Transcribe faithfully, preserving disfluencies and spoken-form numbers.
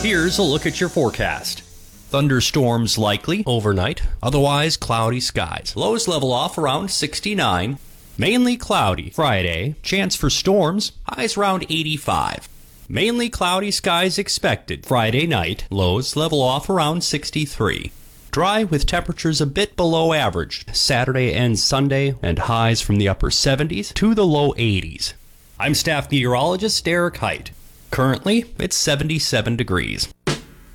Here's a look at your forecast. Thunderstorms likely overnight, otherwise cloudy skies. Lows level off around sixty-nine. Mainly cloudy Friday. Chance for storms, highs around eighty-five. Mainly cloudy skies expected Friday night. Lows level off around sixty-three. Dry with temperatures a bit below average Saturday and Sunday, and highs from the upper seventies to the low eighties. I'm staff meteorologist Derek Height. Currently, it's seventy-seven degrees.